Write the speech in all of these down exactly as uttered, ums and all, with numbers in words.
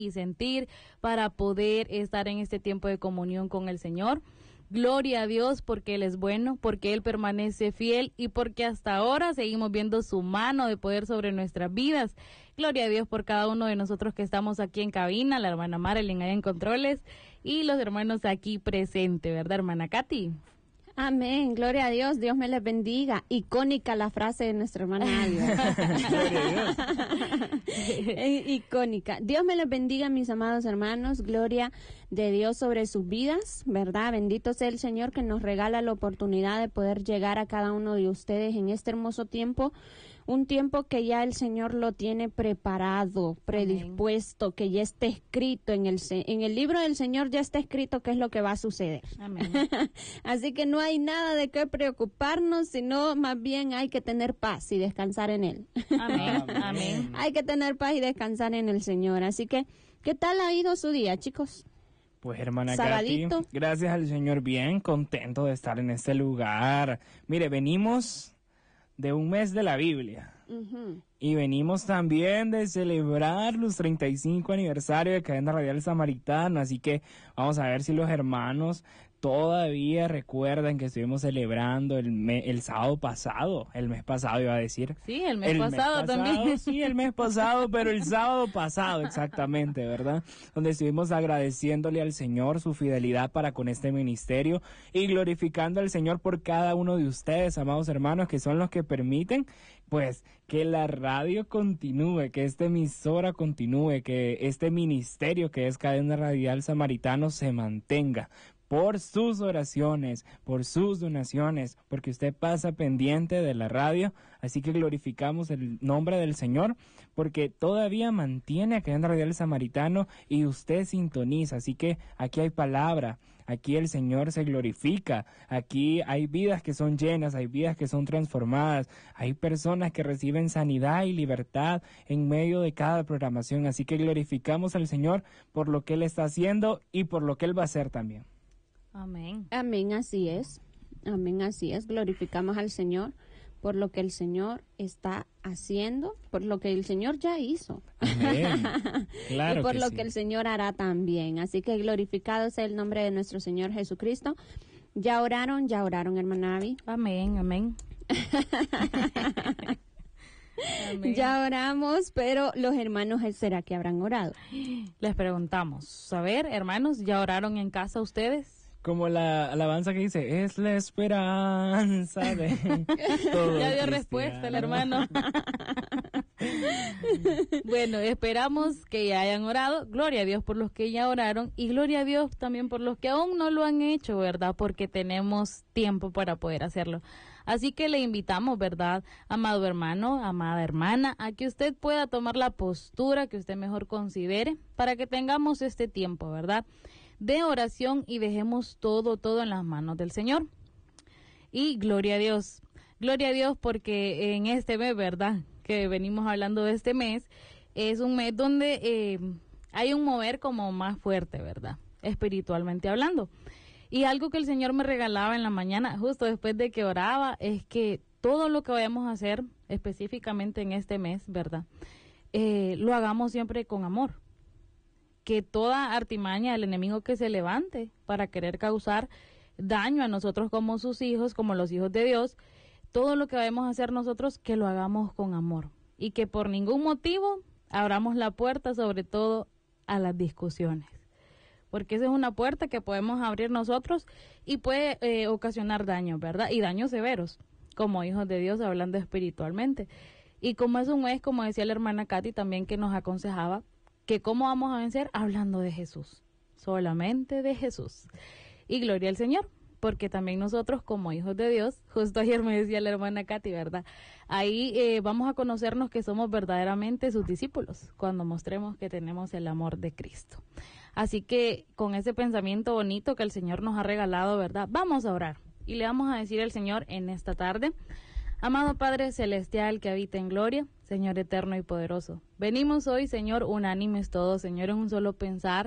y sentir para poder estar en este tiempo de comunión con el Señor. Gloria a Dios porque Él es bueno, porque Él permanece fiel y porque hasta ahora seguimos viendo su mano de poder sobre nuestras vidas. Gloria a Dios por cada uno de nosotros que estamos aquí en cabina, la hermana Marilyn allá en controles y los hermanos aquí presentes, ¿verdad, hermana Katy? Amén, gloria a Dios, Dios me les bendiga. Icónica la frase de nuestra hermana Nadia. Gloria a Dios. Icónica. Dios me les bendiga, mis amados hermanos, gloria de Dios sobre sus vidas, ¿verdad? Bendito sea el Señor que nos regala la oportunidad de poder llegar a cada uno de ustedes en este hermoso tiempo, un tiempo que ya el Señor lo tiene preparado, predispuesto, amén, que ya está escrito en el en el libro del Señor, ya está escrito qué es lo que va a suceder. Amén. Así que no hay nada de qué preocuparnos, sino más bien hay que tener paz y descansar en Él. Amén. Amén. Hay que tener paz y descansar en el Señor. Así que, ¿qué tal ha ido su día, chicos? Pues hermana Katy, gracias al Señor, bien contento de estar en este lugar. Mire, venimos de un mes de la Biblia. Uh-huh. Y venimos también de celebrar los treinta y cinco aniversario de Cadena Radial Samaritana, así que vamos a ver si los hermanos todavía recuerdan que estuvimos celebrando el me, el sábado pasado, el mes pasado iba a decir. Sí, el mes, el pasado, mes pasado también. Sí, el mes pasado, pero el sábado pasado exactamente, ¿verdad? Donde estuvimos agradeciéndole al Señor su fidelidad para con este ministerio y glorificando al Señor por cada uno de ustedes, amados hermanos, que son los que permiten, pues, que la radio continúe, que esta emisora continúe, que este ministerio que es Cadena Radial Samaritano se mantenga. Por sus oraciones, por sus donaciones, porque usted pasa pendiente de la radio, así que glorificamos el nombre del Señor, porque todavía mantiene a Cadena Radial Samaritano y usted sintoniza, así que aquí hay palabra, aquí el Señor se glorifica, aquí hay vidas que son llenas, hay vidas que son transformadas, hay personas que reciben sanidad y libertad en medio de cada programación, así que glorificamos al Señor por lo que Él está haciendo y por lo que Él va a hacer también. Amén. Amén, así es. Amén, así es. Glorificamos al Señor por lo que el Señor está haciendo, por lo que el Señor ya hizo. Amén. Claro y por que lo sí. que el Señor hará también. Así que glorificado sea el nombre de nuestro Señor Jesucristo. ¿Ya oraron? ¿Ya oraron, hermana Abby? Amén, amén. Amén. Ya oramos, pero los hermanos, ¿será que habrán orado? Les preguntamos, a ver, hermanos, ¿ya oraron en casa ustedes? Como la alabanza que dice, es la esperanza de todo ya dio cristiano. Respuesta el hermano. Bueno, esperamos que ya hayan orado. Gloria a Dios por los que ya oraron y gloria a Dios también por los que aún no lo han hecho, ¿verdad? Porque tenemos tiempo para poder hacerlo. Así que le invitamos, ¿verdad, amado hermano, amada hermana, a que usted pueda tomar la postura que usted mejor considere para que tengamos este tiempo, ¿verdad?, de oración y dejemos todo, todo en las manos del Señor. Y gloria a Dios, gloria a Dios porque en este mes, ¿verdad?, que venimos hablando de este mes, es un mes donde eh, hay un mover como más fuerte, ¿verdad?, espiritualmente hablando. Y algo que el Señor me regalaba en la mañana, justo después de que oraba, es que todo lo que vayamos a hacer, específicamente en este mes, ¿verdad?, eh, lo hagamos siempre con amor. Que toda artimaña del enemigo que se levante para querer causar daño a nosotros como sus hijos, como los hijos de Dios, todo lo que vayamos a hacer nosotros, que lo hagamos con amor. Y que por ningún motivo abramos la puerta, sobre todo, a las discusiones. Porque esa es una puerta que podemos abrir nosotros y puede eh, ocasionar daños, ¿verdad? Y daños severos, como hijos de Dios, hablando espiritualmente. Y como es un mes, como decía la hermana Katy también que nos aconsejaba, que cómo vamos a vencer hablando de Jesús, solamente de Jesús. Y gloria al Señor, porque también nosotros como hijos de Dios, justo ayer me decía la hermana Katy, ¿verdad? Ahí eh, vamos a conocernos que somos verdaderamente sus discípulos, cuando mostremos que tenemos el amor de Cristo. Así que con ese pensamiento bonito que el Señor nos ha regalado, ¿verdad?, vamos a orar y le vamos a decir al Señor en esta tarde: amado Padre Celestial que habita en gloria, Señor eterno y poderoso, venimos hoy, Señor, unánimes todos, Señor, en un solo pensar,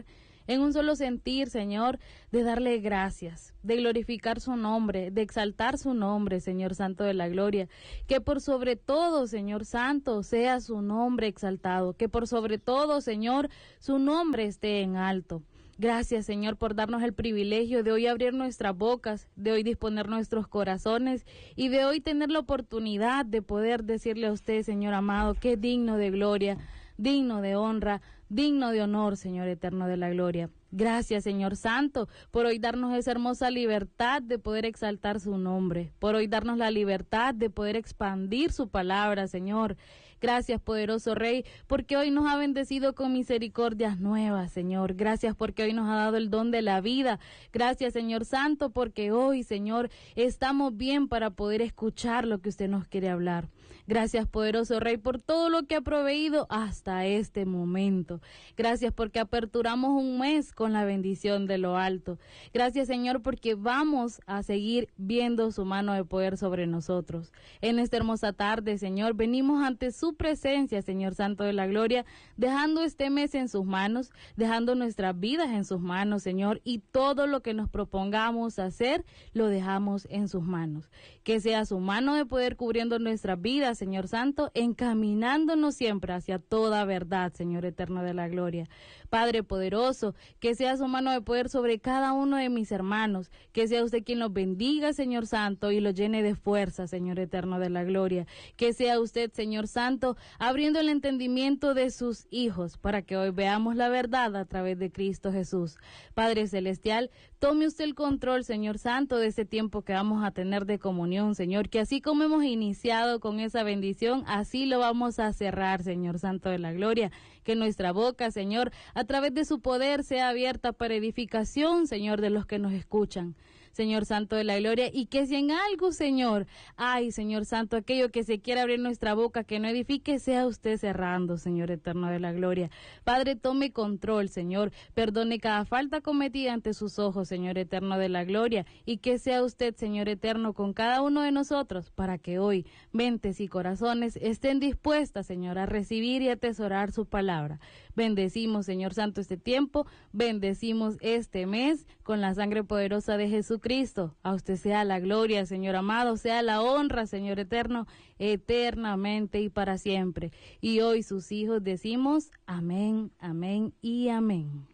en un solo sentir, Señor, de darle gracias, de glorificar su nombre, de exaltar su nombre, Señor Santo de la Gloria. Que por sobre todo, Señor Santo, sea su nombre exaltado. Que por sobre todo, Señor, su nombre esté en alto. Gracias, Señor, por darnos el privilegio de hoy abrir nuestras bocas, de hoy disponer nuestros corazones y de hoy tener la oportunidad de poder decirle a usted, Señor amado, que es digno de gloria, digno de honra, digno de honor, Señor eterno de la gloria. Gracias, Señor Santo, por hoy darnos esa hermosa libertad de poder exaltar su nombre, por hoy darnos la libertad de poder expandir su palabra, Señor. Gracias, poderoso Rey, porque hoy nos ha bendecido con misericordias nuevas, Señor. Gracias porque hoy nos ha dado el don de la vida. Gracias, Señor Santo, porque hoy, Señor, estamos bien para poder escuchar lo que usted nos quiere hablar. Gracias, poderoso Rey, por todo lo que ha proveído hasta este momento. Gracias porque aperturamos un mes con la bendición de lo alto. Gracias, Señor, porque vamos a seguir viendo su mano de poder sobre nosotros. En esta hermosa tarde, Señor, venimos ante su presencia, Señor Santo de la Gloria, dejando este mes en sus manos, dejando nuestras vidas en sus manos, Señor, y todo lo que nos propongamos hacer, lo dejamos en sus manos. Que sea su mano de poder cubriendo nuestras vidas, Señor Santo, encaminándonos siempre hacia toda verdad, Señor eterno de la gloria. Padre poderoso, que sea su mano de poder sobre cada uno de mis hermanos, que sea usted quien los bendiga, Señor Santo, y los llene de fuerza, Señor eterno de la gloria. Que sea usted, Señor Santo, abriendo el entendimiento de sus hijos, para que hoy veamos la verdad a través de Cristo Jesús. Padre celestial, tome usted el control, Señor Santo, de ese tiempo que vamos a tener de comunión, Señor, que así como hemos iniciado con esa bendición, así lo vamos a cerrar, Señor Santo de la gloria. Que nuestra boca, Señor, a través de su poder sea abierta para edificación, Señor, de los que nos escuchan. Señor Santo de la Gloria, y que si en algo, Señor, ay, Señor Santo, aquello que se quiera abrir nuestra boca, que no edifique, sea usted cerrando, Señor eterno de la Gloria. Padre, tome control, Señor, perdone cada falta cometida ante sus ojos, Señor eterno de la Gloria, y que sea usted, Señor eterno, con cada uno de nosotros, para que hoy mentes y corazones estén dispuestas, Señor, a recibir y atesorar su palabra. Bendecimos, Señor Santo, este tiempo, bendecimos este mes con la sangre poderosa de Jesucristo. A usted sea la gloria, Señor amado, sea la honra, Señor eterno, eternamente y para siempre. Y hoy sus hijos decimos amén, amén y amén.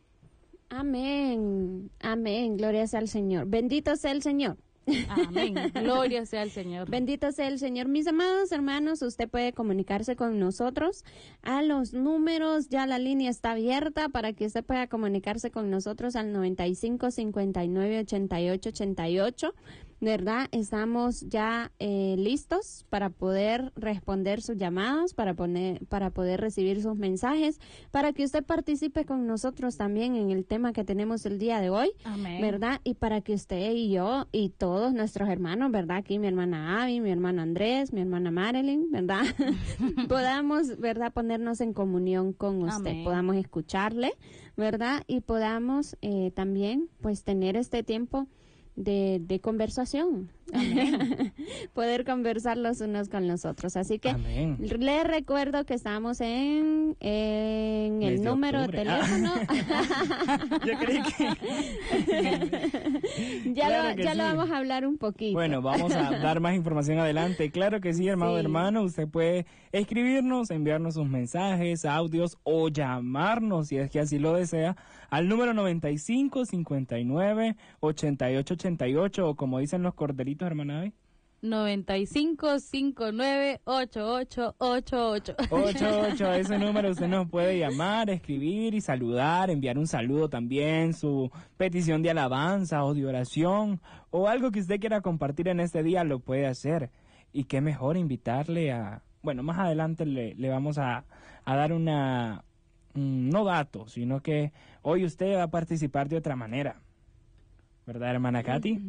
Amén, amén, gloria sea al Señor. Bendito sea el Señor. Amén. Gloria sea al Señor. Bendito sea el Señor. Mis amados hermanos, usted puede comunicarse con nosotros a los números. Ya la línea está abierta para que usted pueda comunicarse con nosotros al noventa y cinco, cincuenta y nueve, ochenta y ocho, ochenta y ocho. ¿Verdad? Estamos ya eh, listos para poder responder sus llamadas, para poner, para poder recibir sus mensajes, para que usted participe con nosotros también en el tema que tenemos el día de hoy. Amén. ¿Verdad? Y para que usted y yo y todos nuestros hermanos, ¿verdad? Aquí mi hermana Abby, mi hermano Andrés, mi hermana Marilyn, ¿verdad? podamos, ¿verdad? Ponernos en comunión con usted, Amén. podamos escucharle, ¿verdad? Y podamos eh, también, pues, tener este tiempo de, de conversación. Poder conversar los unos con los otros. Así que Amén. les recuerdo que estamos en, en el Mes de número de octubre. teléfono. Yo creí que... ya Claro lo, que ya sí. lo vamos a hablar un poquito. Bueno, vamos a dar más información adelante. Claro que sí, hermano, Sí. hermano. Usted puede escribirnos, enviarnos sus mensajes, audios o llamarnos, si es que así lo desea, al número noventa y cinco, cincuenta y nueve, ochenta y ocho, ochenta y ocho, o como dicen los corderitos, hermana Abby, noventa y cinco, cincuenta y nueve, ochenta y ocho, ochenta y ocho. ochenta y ocho. A ese número usted nos puede llamar, escribir y saludar, enviar un saludo también, su petición de alabanza o de oración, o algo que usted quiera compartir en este día, lo puede hacer. Y qué mejor invitarle a... Bueno, más adelante le, le vamos a, a dar una... no dato, sino que hoy usted va a participar de otra manera. ¿Verdad, hermana Katy?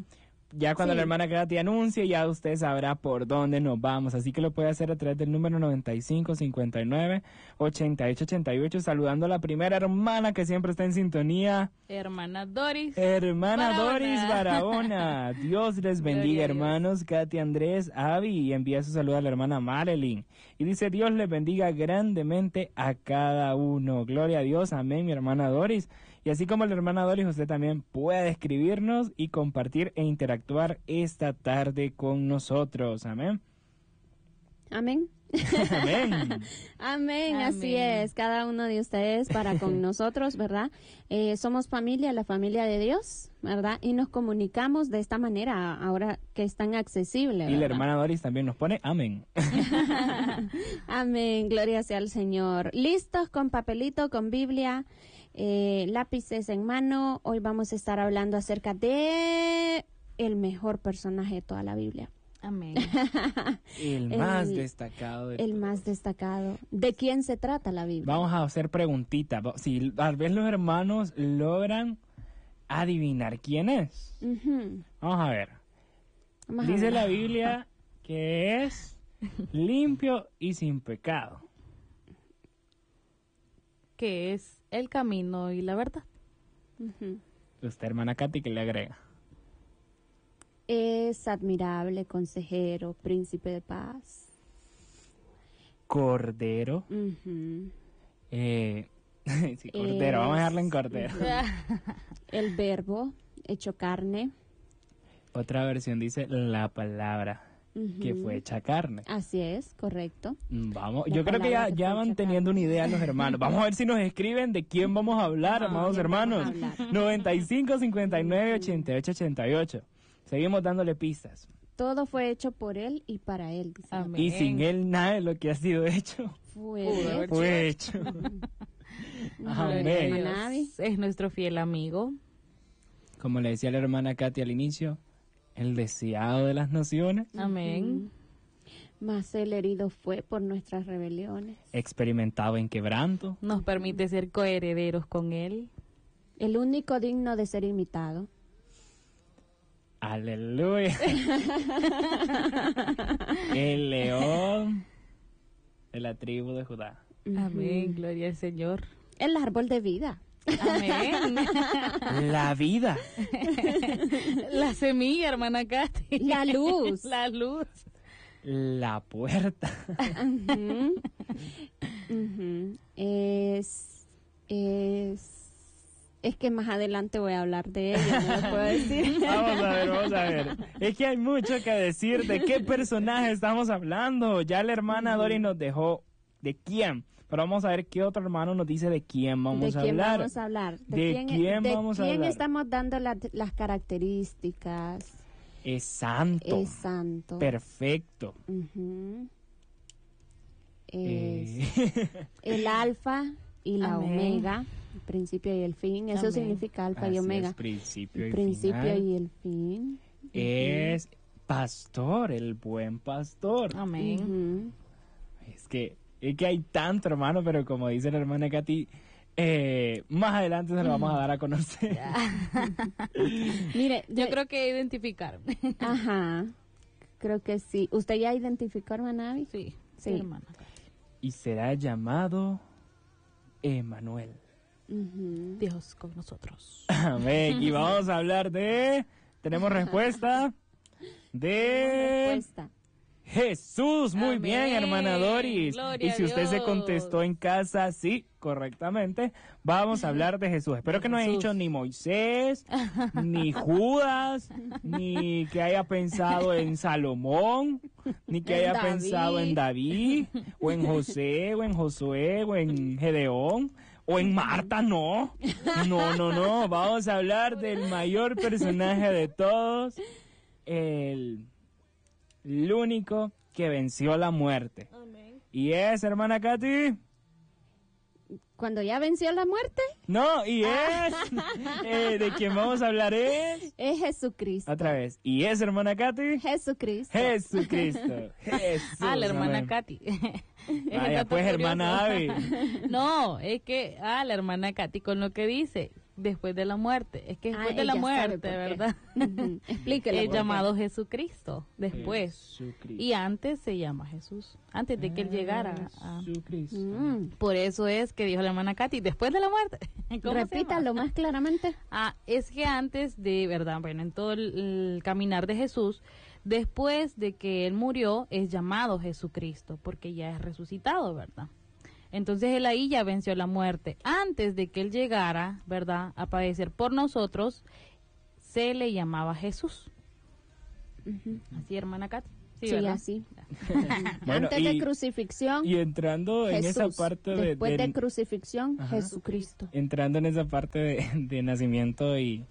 Ya cuando Sí. la hermana Katy anuncie, ya usted sabrá por dónde nos vamos. Así que lo puede hacer a través del número noventa y cinco, cincuenta y nueve, ochenta y ocho, ochenta y ocho, saludando a la primera hermana que siempre está en sintonía. Hermana Doris. Hermana Barahona. Doris Barahona. Dios les bendiga, Gloria a Dios. hermanos. Katy, Andrés, Avi, y envía su saludo a la hermana Marilyn. Y dice, Dios les bendiga grandemente a cada uno. Gloria a Dios, amén, mi hermana Doris. Y así como la hermana Doris, usted también puede escribirnos y compartir e interactuar esta tarde con nosotros. Amén. Amén. Amén. Amén, así Amén. es, cada uno de ustedes para con nosotros, ¿verdad? Eh, somos familia, la familia de Dios, ¿verdad? Y nos comunicamos de esta manera, ahora que es tan accesible, Y la ¿verdad? hermana Doris también nos pone amén. Amén, gloria sea al Señor. ¿Listos con papelito, con Biblia, eh, lápices en mano? Hoy vamos a estar hablando acerca de el mejor personaje de toda la Biblia. Amén. El El- más destacado de El todos. más destacado. ¿De quién se trata la Biblia? Vamos a hacer preguntitas. Va- Si tal vez los hermanos logran adivinar quién es. Ujú. Vamos a ver. Vamos a Dice ver. la Biblia que es limpio y sin pecado. Que es el camino y la verdad. Ujú. Usted, hermana Katy, ¿qué le agrega? Es admirable, consejero, príncipe de paz. Cordero. Ujú. Eh, sí, cordero. Vamos a dejarlo en cordero. El verbo hecho carne. Otra versión dice la palabra que Ujú. fue hecha carne. Así es, correcto. Mm, Vamos, La yo creo que ya, palabra que ya fue van hecha teniendo una idea los hermanos. Vamos a ver si nos escriben de quién vamos a hablar, Ah, amados ¿quién vamos hermanos. a hablar? noventa y cinco, cincuenta y nueve, ochenta y ocho, ochenta y ocho. Seguimos dándole pistas. Todo fue hecho por él y para él. dice la Amén. Y sin él nada de lo que ha sido hecho Fue Pudo haber hecho. fue hecho. Amén. Dios Manavi. es nuestro fiel amigo. Como le decía la hermana Katy al inicio, el deseado de las naciones, Amén. Mas el herido fue por nuestras rebeliones. experimentado en quebranto, Nos permite ser coherederos con él. El único digno de ser imitado. aleluya. El león de la tribu de Judá. Amén. Gloria al Señor. El árbol de vida. Amén. La vida. La semilla, hermana Katy. La luz. La luz. La puerta. Ujú. Ujú. Es, es, es que más adelante voy a hablar de ella, no lo puedo decir. Vamos a ver, vamos a ver. Es que hay mucho que decir. ¿De qué personaje estamos hablando? Ya la hermana Dori nos dejó de quién. Pero vamos a ver qué otro hermano nos dice de quién vamos ¿De a quién hablar. vamos a hablar? ¿De quién de vamos a quién hablar? estamos dando la- las características? Es santo. Es santo. Perfecto. Ujú. Es Eh, el alfa y la Amén. omega, el principio y el fin. Eso Amén. significa alfa así y es, omega. principio y El principio final. y el fin. Es pastor, el buen pastor. Amén. Ujú. Es que, es que hay tanto, hermano, pero como dice la hermana Katy, eh, más adelante se lo vamos a dar a conocer. Mire, Yo de- creo que identificarme. Ajá, creo que sí. ¿Usted ya identificó, hermana Abby? Sí, Sí. hermana Katy. Y será llamado Emanuel. Ujú. Dios con nosotros. Amén. Y vamos a hablar de... ¿Tenemos respuesta? De... Respuesta. Jesús, muy Amén. bien, hermana Doris. Gloria Y si a usted se Dios. contestó en casa, sí, correctamente, vamos a hablar de Jesús. Espero que no haya Jesús. dicho ni Moisés, ni Judas, ni que haya pensado en Salomón, ni que En haya David. pensado en David, o en José, o en Josué, o en Gedeón, o en Marta, no. No, no, no. Vamos a hablar del mayor personaje de todos, el... el único que venció la muerte. Y es, hermana Katy. Cuando ya venció la muerte, No, y es. eh, de quien vamos a hablar es. es Jesucristo. Otra vez. Y es, hermana Katy. Jesucristo. Jesucristo. Jesús. Ah, la hermana amén. Katy. Es Vaya, dato pues, curioso. hermana Abby. No, es que, ah, la hermana Katy con lo que dice. después de la muerte. Es que después Ah, de la ella sabe muerte, por qué. ¿verdad? Ujú. Explíquelo. Es por qué. llamado Jesucristo después. Jesucristo. Y antes se llama Jesús, antes de que él llegara a... Jesucristo. Mm. Por eso es que dijo la hermana Katy, después de la muerte. ¿Cómo se Repítalo llama? más claramente. Ah, es que antes de, ¿verdad? Bueno, en todo el, el caminar de Jesús, después de que él murió, es llamado Jesucristo, porque ya es resucitado, ¿verdad? Entonces él ahí ya venció la muerte. Antes de que él llegara, ¿verdad?, a padecer por nosotros, se le llamaba Jesús. Ujú. Así, hermana Katy. Sí, Sí, ¿verdad? así. Bueno, Antes y- de crucifixión, Y entrando en Jesús. esa parte de, Después de del- crucifixión, Ajá. Jesucristo. entrando en esa parte de, de nacimiento y,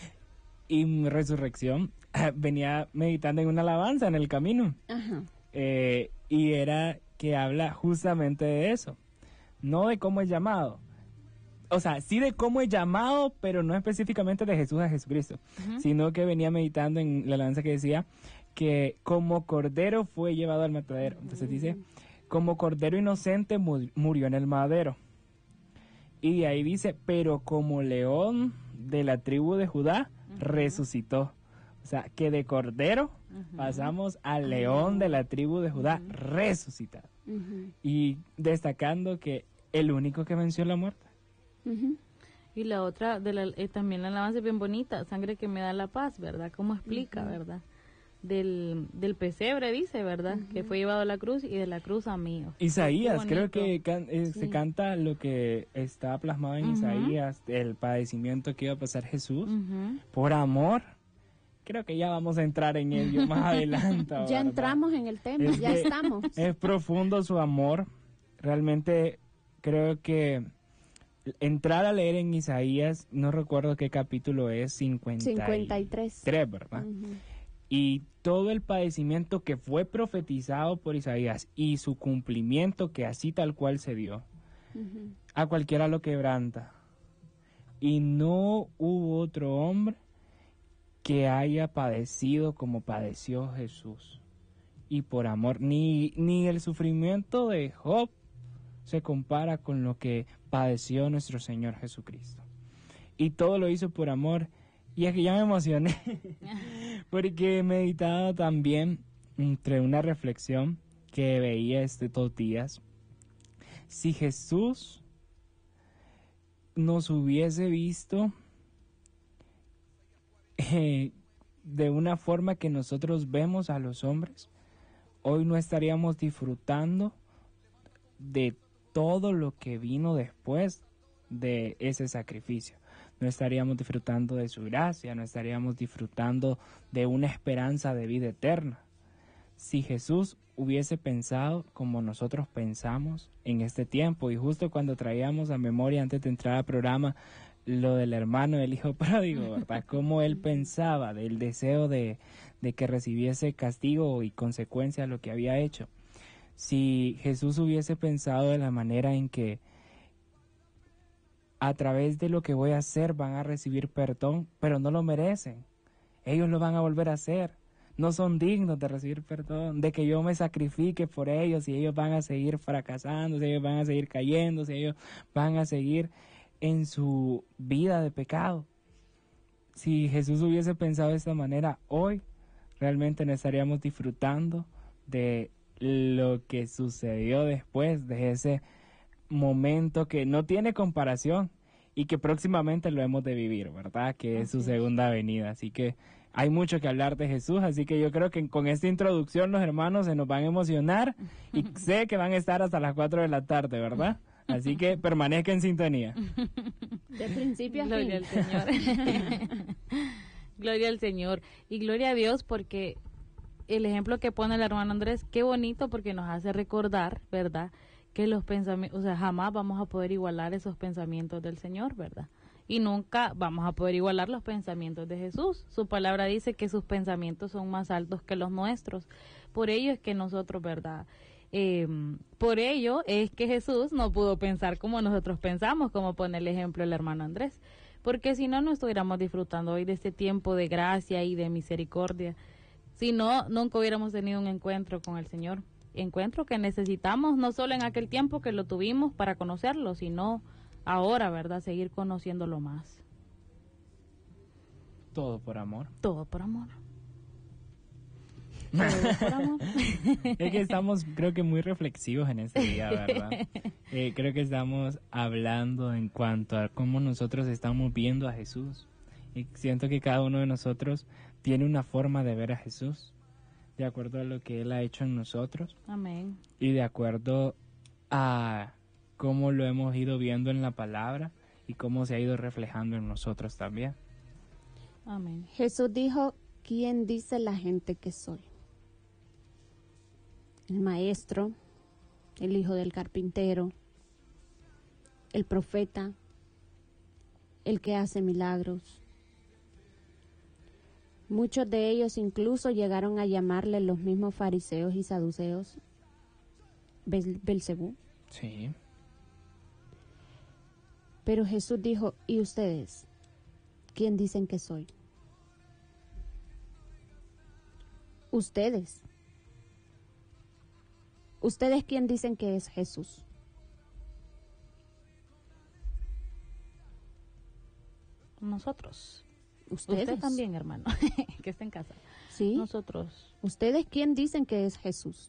y resurrección, venía meditando en una alabanza en el camino. Ajá. Eh, y era que habla justamente de eso, no de cómo es llamado. O sea, sí de cómo es llamado, pero no específicamente de Jesús a Jesucristo, Ujú. sino que venía meditando en la alabanza que decía que como cordero fue llevado al matadero. Entonces dice, como cordero inocente mu- murió en el madero. Y de ahí dice, pero como león de la tribu de Judá resucitó. O sea, que de cordero pasamos al león de la tribu de Judá resucitado. Ujú. Y destacando que el único que venció la muerte. Ujú. Y la otra, de la, eh, también la alabanza es bien bonita, sangre que me da la paz, ¿verdad? ¿Cómo explica, verdad? Del, del pesebre dice, ¿verdad? Que fue llevado a la cruz y de la cruz a mí. Isaías, Qué creo bonito. que can- eh, se Sí. canta lo que está plasmado en Ujú. Isaías, el padecimiento que iba a pasar Jesús Ujú. por amor. Creo que ya vamos a entrar en ello más adelante. Ya ¿verdad? entramos en el tema, Es ya que estamos. Es profundo su amor. Realmente creo que entrar a leer en Isaías, no recuerdo qué capítulo es, cincuenta y tres, cincuenta y tres. ¿verdad? Ujú. Y todo el padecimiento que fue profetizado por Isaías y su cumplimiento que así tal cual se dio, Ujú. a cualquiera lo quebranta. Y no hubo otro hombre que haya padecido como padeció Jesús. Y por amor, ni, ni el sufrimiento de Job se compara con lo que padeció nuestro Señor Jesucristo. Y todo lo hizo por amor. Y es que ya me emocioné, porque he meditado también entre una reflexión que veía estos días. Si Jesús nos hubiese visto eh, de una forma que nosotros vemos a los hombres, hoy no estaríamos disfrutando de todo lo que vino después de ese sacrificio. No estaríamos disfrutando de su gracia, no estaríamos disfrutando de una esperanza de vida eterna. Si Jesús hubiese pensado como nosotros pensamos en este tiempo, y justo cuando traíamos a memoria antes de entrar al programa lo del hermano del hijo pródigo, ¿verdad? Cómo él pensaba del deseo de, de que recibiese castigo y consecuencia a lo que había hecho. Si Jesús hubiese pensado de la manera en que a través de lo que voy a hacer van a recibir perdón, pero no lo merecen, ellos lo van a volver a hacer, no son dignos de recibir perdón, de que yo me sacrifique por ellos, y ellos van a seguir fracasando, si ellos van a seguir cayendo, si ellos van a seguir en su vida de pecado. Si Jesús hubiese pensado de esta manera, hoy realmente no estaríamos disfrutando de lo que sucedió después de ese momento que no tiene comparación y que próximamente lo hemos de vivir, ¿verdad? Que es su segunda venida. Así que hay mucho que hablar de Jesús, así que yo creo que con esta introducción los hermanos se nos van a emocionar y sé que van a estar hasta las cuatro de la tarde, ¿verdad? Así que permanezca en sintonía. De principio a Gloria fin. al Señor. Gloria al Señor. Y gloria a Dios porque el ejemplo que pone el hermano Andrés, qué bonito, porque nos hace recordar, ¿verdad? Que los pensamientos, o sea, jamás vamos a poder igualar esos pensamientos del Señor, ¿verdad? Y nunca vamos a poder igualar los pensamientos de Jesús. Su palabra dice que sus pensamientos son más altos que los nuestros. Por ello es que nosotros, ¿verdad? Eh, por ello es que Jesús no pudo pensar como nosotros pensamos, como pone el ejemplo el hermano Andrés. Porque si no, no estuviéramos disfrutando hoy de este tiempo de gracia y de misericordia. Si no, nunca hubiéramos tenido un encuentro con el Señor. Encuentro que necesitamos, no solo en aquel tiempo que lo tuvimos para conocerlo, sino ahora, ¿verdad? Seguir conociéndolo más. Todo por amor. Todo por amor. Todo por amor. Es que estamos, creo que muy reflexivos en este día, ¿verdad? Eh, creo que estamos hablando en cuanto a cómo nosotros estamos viendo a Jesús. Y siento que cada uno de nosotros tiene una forma de ver a Jesús, de acuerdo a lo que Él ha hecho en nosotros. Amén. Y de acuerdo a cómo lo hemos ido viendo en la palabra y cómo se ha ido reflejando en nosotros también. Amén. Jesús dijo, ¿quién dice la gente que soy? El maestro, el hijo del carpintero, el profeta, el que hace milagros. Muchos de ellos incluso llegaron a llamarle los mismos fariseos y saduceos Bel- Belcebú. Sí. Pero Jesús dijo, ¿y ustedes? ¿Quién dicen que soy? Ustedes. ¿Ustedes quién dicen que es Jesús? Nosotros. Ustedes. Usted también, hermano, que está en casa. Sí. Nosotros. ¿Ustedes quién dicen que es Jesús?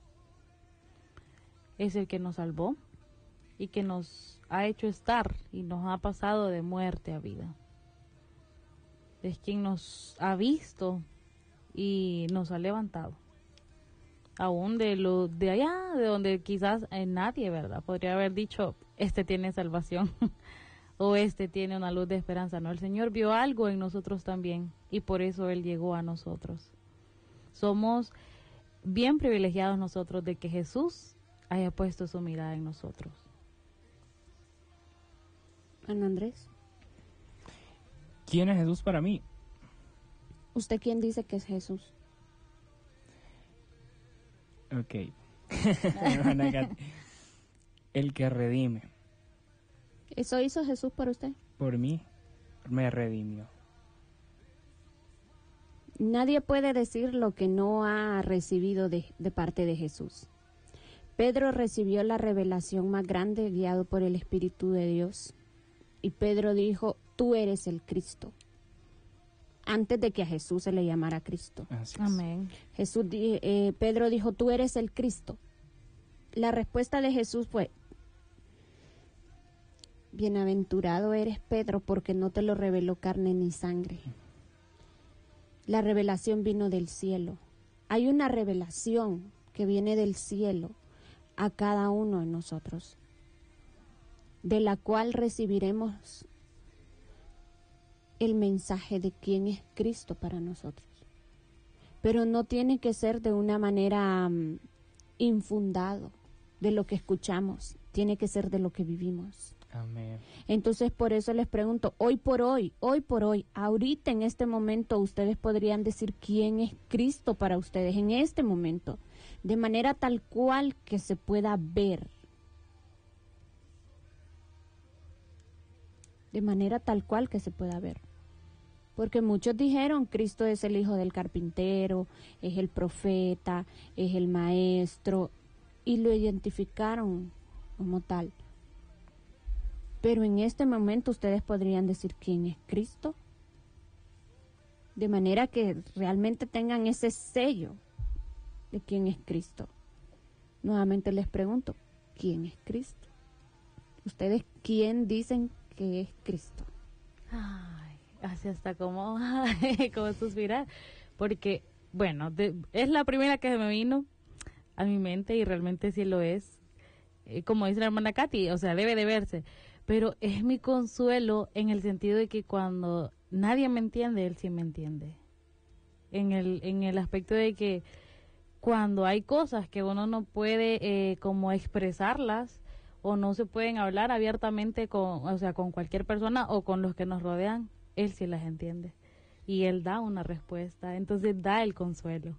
Es el que nos salvó y que nos ha hecho estar y nos ha pasado de muerte a vida. Es quien nos ha visto y nos ha levantado. Aún de lo de allá, de donde quizás eh, nadie, ¿verdad? Podría haber dicho, este tiene salvación o este tiene una luz de esperanza. No, el Señor vio algo en nosotros también y por eso Él llegó a nosotros. Somos bien privilegiados nosotros de que Jesús haya puesto su mirada en nosotros. Ana Andrés, ¿Quién es Jesús para mí? ¿usted quién dice que es Jesús? Ok. Hermana Katy. El que redime. ¿Eso hizo Jesús por usted? Por mí, me redimió. Nadie puede decir lo que no ha recibido de, de parte de Jesús. Pedro recibió la revelación más grande guiado por el Espíritu de Dios. Y Pedro dijo, tú eres el Cristo. Antes de que a Jesús se le llamara Cristo. Así es. Amén. Jesús, di- eh, Pedro dijo, tú eres el Cristo. La respuesta de Jesús fue, bienaventurado eres Pedro porque no te lo reveló carne ni sangre. La revelación vino del cielo. Hay una revelación que viene del cielo a cada uno de nosotros, de la cual recibiremos el mensaje de quién es Cristo para nosotros. Pero no tiene que ser de una manera um, infundado de lo que escuchamos, tiene que ser de lo que vivimos. Amén. Entonces, por eso les pregunto, hoy por hoy, hoy por hoy, ahorita en este momento, ustedes podrían decir quién es Cristo para ustedes en este momento, de manera tal cual que se pueda ver. De manera tal cual que se pueda ver. Porque muchos dijeron, Cristo es el hijo del carpintero, es el profeta, es el maestro, y lo identificaron como tal. Pero en este momento ustedes podrían decir quién es Cristo, de manera que realmente tengan ese sello de quién es Cristo. Nuevamente les pregunto, ¿quién es Cristo? ¿Ustedes quién dicen que es Cristo? Ay, así hasta como, ay, como suspirar, porque, bueno, de- es la primera que se me vino a mi mente y realmente sí lo es, eh, como dice la hermana Katy, o sea, debe de verse, pero es mi consuelo en el sentido de que cuando nadie me entiende, Él sí me entiende, en el, en el aspecto de que cuando hay cosas que uno no puede eh, como expresarlas, o no se pueden hablar abiertamente con, o sea, con cualquier persona o con los que nos rodean, Él sí las entiende y Él da una respuesta, entonces da el consuelo.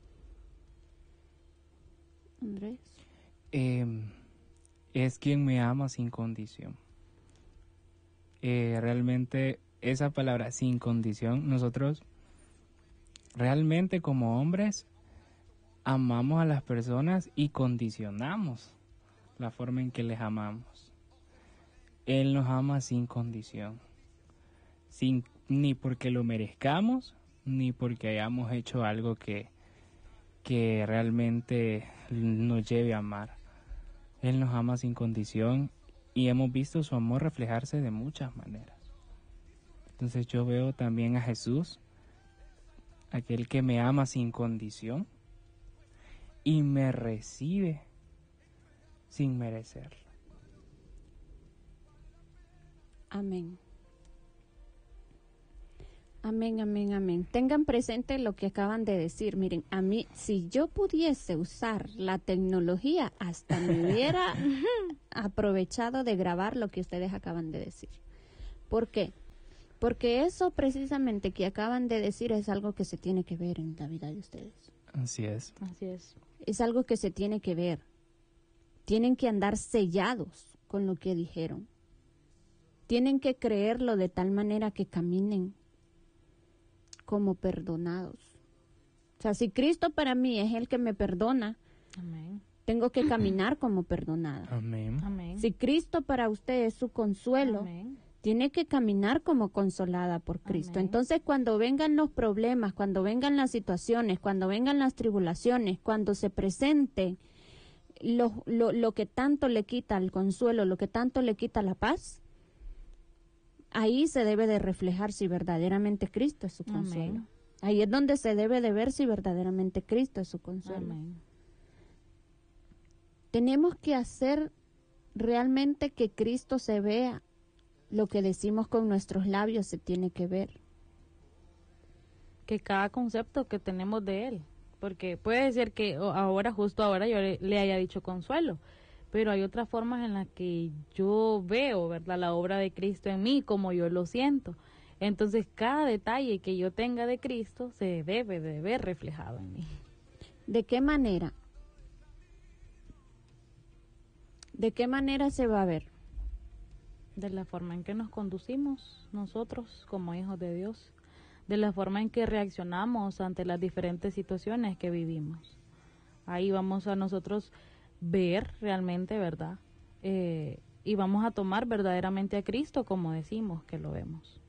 Andrés. Eh, es quien me ama sin condición. Eh, realmente esa palabra sin condición, nosotros realmente como hombres amamos a las personas y condicionamos la forma en que les amamos. Él nos ama sin condición, sin ni porque lo merezcamos, ni porque hayamos hecho algo que, que realmente nos lleve a amar. Él nos ama sin condición y hemos visto su amor reflejarse de muchas maneras. Entonces yo veo también a Jesús, aquel que me ama sin condición y me recibe sin merecerlo. Amén. Amén, amén, amén. Tengan presente lo que acaban de decir. Miren, a mí, si yo pudiese usar la tecnología, hasta me hubiera aprovechado de grabar lo que ustedes acaban de decir. ¿Por qué? Porque eso precisamente que acaban de decir es algo que se tiene que ver en la vida de ustedes. Así es. Así es. Es algo que se tiene que ver. Tienen que andar sellados con lo que dijeron. Tienen que creerlo de tal manera que caminen como perdonados. O sea, si Cristo para mí es el que me perdona, Amén. tengo que caminar como perdonada. Amén. Amén. Si Cristo para usted es su consuelo, Amén. tiene que caminar como consolada por Cristo. Amén. Entonces, cuando vengan los problemas, cuando vengan las situaciones, cuando vengan las tribulaciones, cuando se presente lo, lo, lo que tanto le quita el consuelo, lo que tanto le quita la paz, ahí se debe de reflejar si verdaderamente Cristo es su consuelo. Amén. Ahí es donde se debe de ver si verdaderamente Cristo es su consuelo. Amén. Tenemos que hacer realmente que Cristo se vea. Lo que decimos con nuestros labios se tiene que ver. Que cada concepto que tenemos de él, porque puede ser que ahora, justo ahora, yo le, le haya dicho consuelo, pero hay otras formas en las que yo veo, ¿verdad?, la obra de Cristo en mí, como yo lo siento. Entonces, cada detalle que yo tenga de Cristo se debe de ver reflejado en mí. ¿De qué manera? ¿De qué manera se va a ver? De la forma en que nos conducimos nosotros como hijos de Dios, de la forma en que reaccionamos ante las diferentes situaciones que vivimos. Ahí vamos a nosotros ver realmente, ¿verdad? Eh, y vamos a tomar verdaderamente a Cristo como decimos que lo vemos.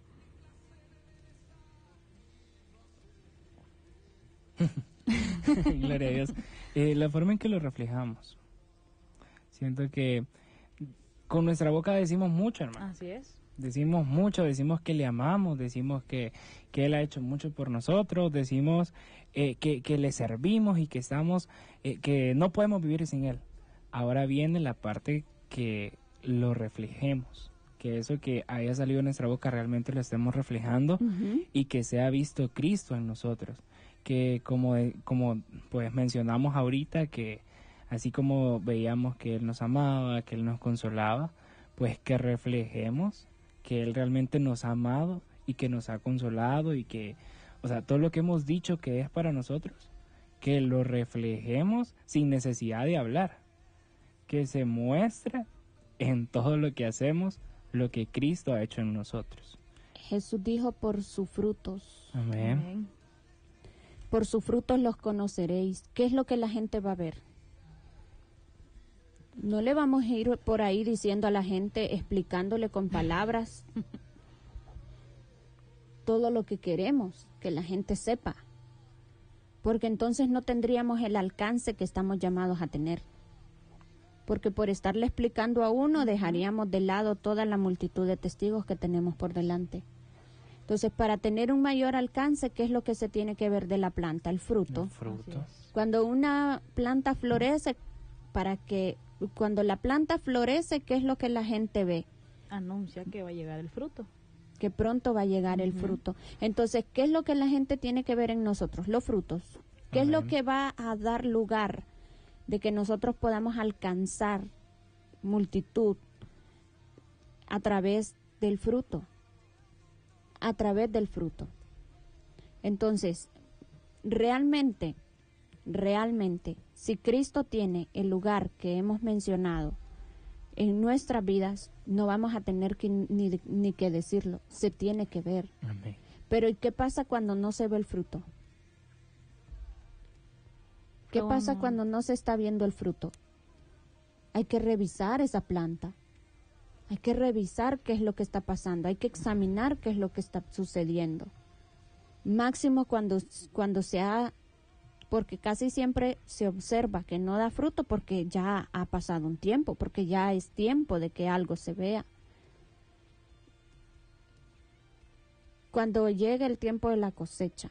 Gloria a Dios. Eh, la forma en que lo reflejamos. Siento que con nuestra boca decimos mucho, hermano. Así es. Decimos mucho, decimos que le amamos, decimos que, que Él ha hecho mucho por nosotros, decimos eh, que, que le servimos y que estamos, eh, que no podemos vivir sin Él. Ahora viene la parte que lo reflejemos, que eso que haya salido de nuestra boca realmente lo estemos reflejando Uh-huh. y que sea visto Cristo en nosotros. Que como, como pues mencionamos ahorita, que así como veíamos que Él nos amaba, que Él nos consolaba, pues que reflejemos que Él realmente nos ha amado y que nos ha consolado y que, o sea, todo lo que hemos dicho que es para nosotros, que lo reflejemos sin necesidad de hablar, que se muestre en todo lo que hacemos lo que Cristo ha hecho en nosotros. Jesús dijo, por sus frutos. Amén. Amén. Por sus frutos los conoceréis. ¿Qué es lo que la gente va a ver? No le vamos a ir por ahí diciendo a la gente, explicándole con palabras todo lo que queremos que la gente sepa, porque entonces no tendríamos el alcance que estamos llamados a tener, porque por estarle explicando a uno dejaríamos de lado toda la multitud de testigos que tenemos por delante. Entonces, para tener un mayor alcance, ¿qué es lo que se tiene que ver de la planta? El fruto. El fruto. Así es. Cuando una planta florece, para que cuando la planta florece, ¿qué es lo que la gente ve? Anuncia que va a llegar el fruto. Que pronto va a llegar el Ujú. fruto. Entonces, ¿qué es lo que la gente tiene que ver en nosotros? Los frutos. ¿Qué es lo Amén. que va a dar lugar de que nosotros podamos alcanzar multitud a través del fruto? A través del fruto. Entonces, realmente, realmente, si Cristo tiene el lugar que hemos mencionado en nuestras vidas, no vamos a tener que ni, ni que decirlo, se tiene que ver. Amén. Pero ¿y qué pasa cuando no se ve el fruto? ¿Qué ¿Cómo? pasa cuando no se está viendo el fruto? Hay que revisar esa planta. Hay que revisar qué es lo que está pasando, hay que examinar qué es lo que está sucediendo. Máximo cuando, cuando se ha, porque casi siempre se observa que no da fruto porque ya ha pasado un tiempo, porque ya es tiempo de que algo se vea. Cuando llega el tiempo de la cosecha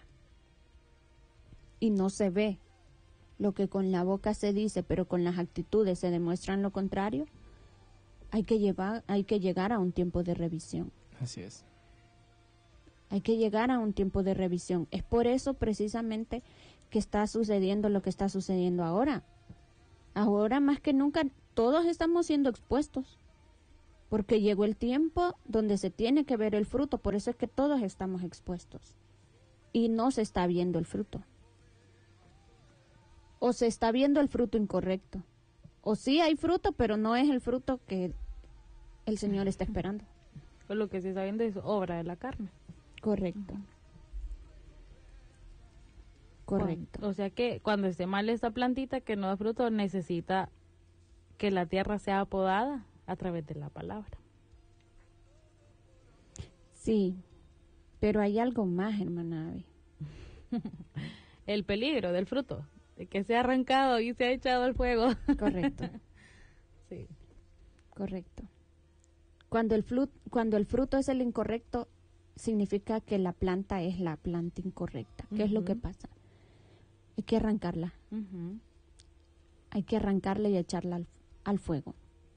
y no se ve lo que con la boca se dice, pero con las actitudes se demuestran lo contrario, hay que llevar, hay que llegar a un tiempo de revisión. Así es. Hay que llegar a un tiempo de revisión. Es por eso precisamente que está sucediendo lo que está sucediendo ahora. Ahora más que nunca todos estamos siendo expuestos, porque llegó el tiempo donde se tiene que ver el fruto. Por eso es que todos estamos expuestos y no se está viendo el fruto. O se está viendo el fruto incorrecto. O sí hay fruto, pero no es el fruto que el Señor está esperando. Pues lo que se está viendo es obra de la carne. Correcto. Correcto. Cuando, o sea que cuando esté mal esta plantita que no da fruto, necesita que la tierra sea podada a través de la palabra. Sí, pero hay algo más, hermana Abby. El peligro del fruto, de que sea arrancado y sea echado al fuego. Correcto. Sí. Correcto. Cuando el, flu- cuando el fruto es el incorrecto, significa que la planta es la planta incorrecta. ¿Qué uh-huh. es lo que pasa? Hay que arrancarla. Uh-huh. Hay que arrancarla y echarla al, al fuego.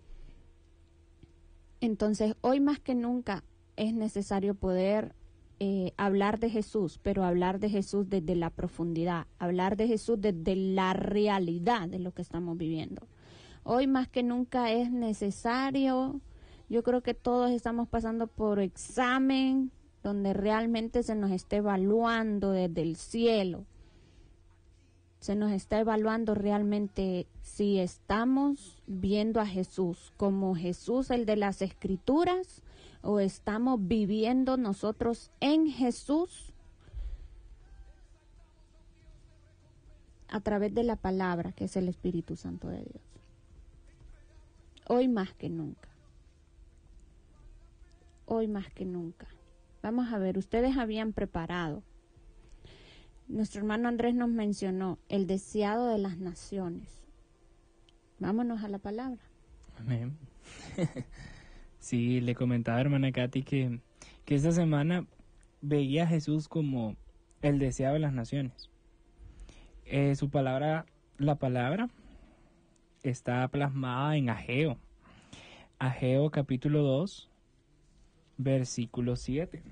Entonces, hoy más que nunca es necesario poder eh, hablar de Jesús, pero hablar de Jesús desde la profundidad, hablar de Jesús desde la realidad de lo que estamos viviendo. Hoy más que nunca es necesario, yo creo que todos estamos pasando por examen, donde realmente se nos está evaluando desde el cielo. Se nos está evaluando realmente si estamos viendo a Jesús como Jesús el de las Escrituras o estamos viviendo nosotros en Jesús a través de la palabra que es el Espíritu Santo de Dios. Hoy más que nunca. Hoy más que nunca. Vamos a ver, ustedes habían preparado. Nuestro hermano Andrés nos mencionó el deseado de las naciones. Vámonos a la palabra. Amén. Sí, le comentaba a hermana Katy que, que esta semana veía a Jesús como el deseado de las naciones. Eh, su palabra, la palabra, está plasmada en Ageo. Ageo capítulo dos, versículo siete.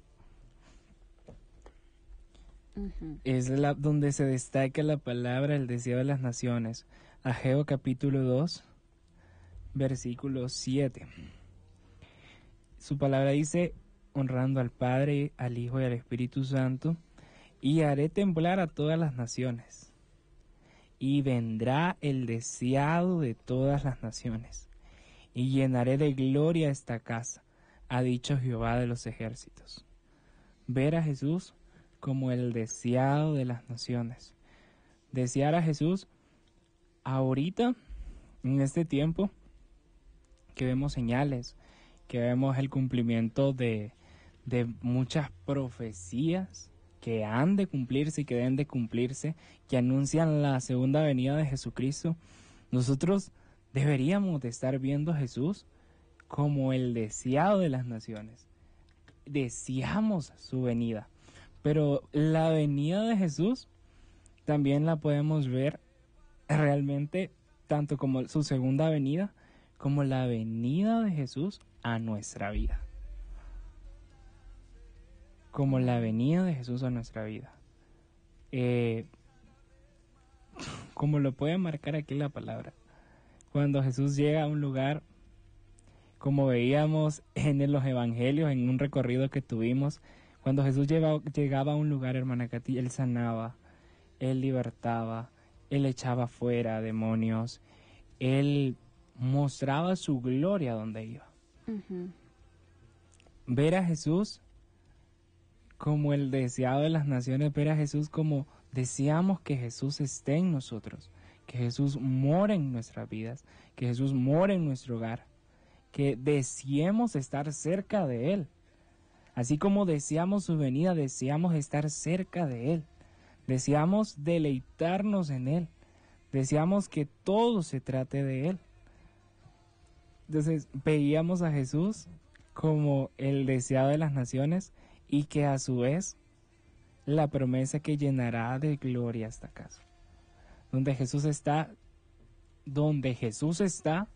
Uh-huh. Es la donde se destaca la palabra el deseo de las naciones. Ageo capítulo dos, versículo siete. Su palabra dice: honrando al Padre, al Hijo y al Espíritu Santo, y haré temblar a todas las naciones, y vendrá el deseado de todas las naciones, y llenaré de gloria esta casa, ha dicho Jehová de los ejércitos. Ver a Jesús como el deseado de las naciones. Desear a Jesús ahorita, en este tiempo, que vemos señales, que vemos el cumplimiento de, de muchas profecías que han de cumplirse y que deben de cumplirse, que anuncian la segunda venida de Jesucristo. Nosotros deberíamos de estar viendo a Jesús como el deseado de las naciones. Deseamos su venida. Pero la venida de Jesús también la podemos ver realmente tanto como su segunda venida, como la venida de Jesús a nuestra vida. Como la venida de Jesús a nuestra vida. Eh, como lo puede marcar aquí la palabra. Cuando Jesús llega a un lugar, como veíamos en los evangelios, en un recorrido que tuvimos, cuando Jesús lleva, llegaba a un lugar, hermana Katy, Él sanaba, Él libertaba, Él echaba fuera demonios, Él mostraba su gloria donde iba. Uh-huh. Ver a Jesús como el deseado de las naciones, ver a Jesús como deseamos que Jesús esté en nosotros, que Jesús more en nuestras vidas, que Jesús more en nuestro hogar, que deseemos estar cerca de Él. Así como deseamos su venida, deseamos estar cerca de Él. Deseamos deleitarnos en Él. Deseamos que todo se trate de Él. Entonces veíamos a Jesús como el deseado de las naciones y que a su vez la promesa que llenará de gloria esta casa. Donde Jesús está, donde Jesús está,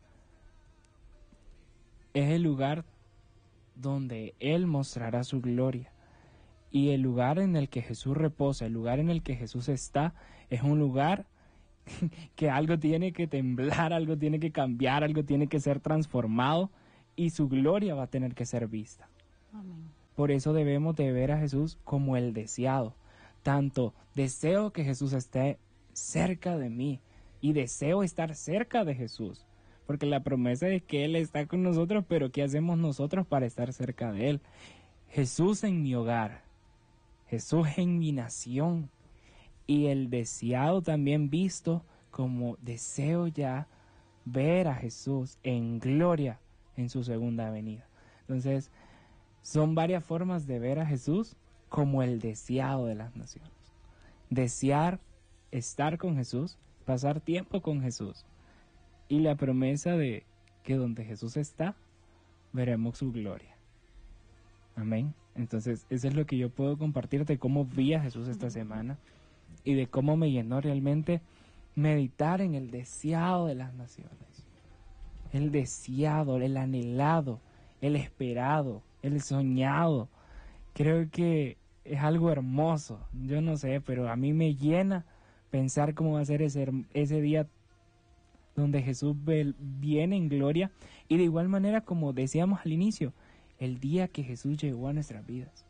es el lugar donde Él mostrará su gloria. Y el lugar en el que Jesús reposa, el lugar en el que Jesús está, es un lugar que algo tiene que temblar, algo tiene que cambiar, algo tiene que ser transformado y su gloria va a tener que ser vista. Amén. Por eso debemos de ver a Jesús como el deseado. Tanto deseo que Jesús esté cerca de mí y deseo estar cerca de Jesús. Porque la promesa es que Él está con nosotros, pero ¿qué hacemos nosotros para estar cerca de Él? Jesús en mi hogar, Jesús en mi nación, y el deseado también visto como deseo ya ver a Jesús en gloria en su segunda venida. Entonces, son varias formas de ver a Jesús como el deseado de las naciones. Desear estar con Jesús, pasar tiempo con Jesús. Y la promesa de que donde Jesús está, veremos su gloria. Amén. Entonces, eso es lo que yo puedo compartir de cómo vi a Jesús esta semana y de cómo me llenó realmente meditar en el deseado de las naciones. El deseado, el anhelado, el esperado, el soñado. Creo que es algo hermoso. Yo no sé, pero a mí me llena pensar cómo va a ser ese, ese día donde Jesús viene en gloria, y de igual manera, como decíamos al inicio, el día que Jesús llegó a nuestras vidas.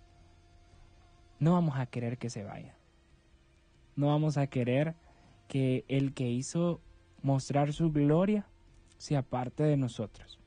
No vamos a querer que se vaya. No vamos a querer que el que hizo mostrar su gloria se aparte de nosotros.